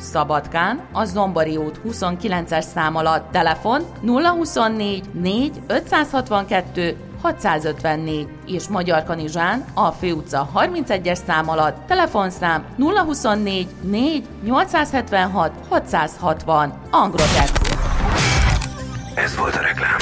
Szabadkán, a Zombori út 29-es szám alatt, telefon 024 4 562 654, és Magyarkanizsán, a Főutca 31-es szám alatt, telefonszám 024 4 876 660. Angrotex. Ez volt a reklám.